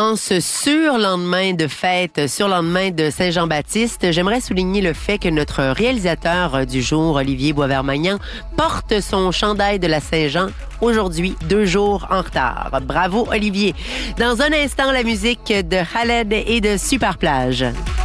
En ce surlendemain de fête, surlendemain de Saint-Jean-Baptiste, j'aimerais souligner le fait que notre réalisateur du jour, Olivier Boisvert-Magnan, porte son chandail de la Saint-Jean aujourd'hui, 2 jours en retard. Bravo, Olivier. Dans un instant, la musique de Khaled et de Superplage.